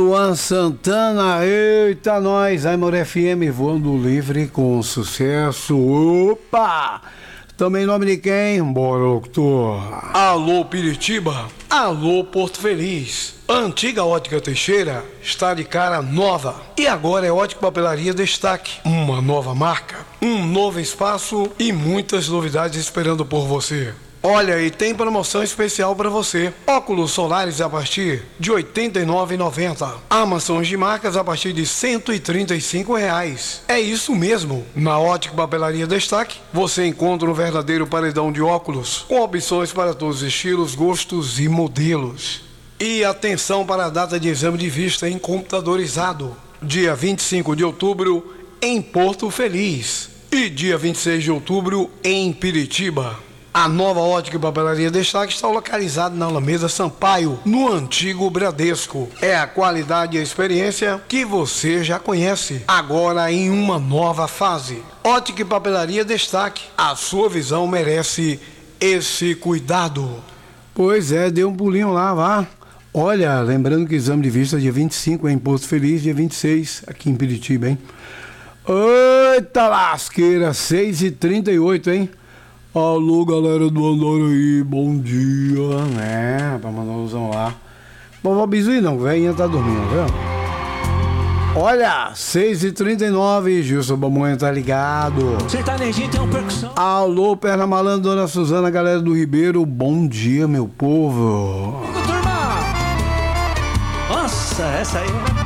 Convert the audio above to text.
Luan Santana, eita nós, Aimor FM voando livre com sucesso. Opa! Também em nome de quem? Bora, locutor. Alô Piritiba, alô Porto Feliz. A antiga Ótica Teixeira está de cara nova e agora é Ótica Papelaria Destaque. Uma nova marca, um novo espaço e muitas novidades esperando por você. Olha, e tem promoção especial para você. Óculos solares a partir de R$ 89,90. Armações de marcas a partir de R$ 135. É isso mesmo. Na Ótica Papelaria Destaque, você encontra um verdadeiro paredão de óculos, com opções para todos os estilos, gostos e modelos. E atenção para a data de exame de vista em computadorizado. Dia 25 de outubro, em Porto Feliz. E dia 26 de outubro, em Piritiba. A nova Ótica e Papelaria Destaque está localizada na Alameda Sampaio, no antigo Bradesco. É a qualidade e a experiência que você já conhece, agora em uma nova fase. Ótica e Papelaria Destaque, a sua visão merece esse cuidado. Pois é, dê um pulinho lá, vá. Olha, lembrando que o exame de vista é dia 25 em Porto Feliz, dia 26 aqui em Piritiba, hein? Eita lasqueira, 6h38, hein? Alô, galera do Andaraí, bom dia, né? Pra mandar um usão lá. Vovó Bizuí não, velhinha tá dormindo, viu? Olha, 6h39, Gilson Bamonha tá ligado. Sertanejinho tem uma percussão. Alô, Perna Malandro, Dona Suzana, galera do Ribeiro, bom dia, meu povo. Turma! Nossa, essa aí é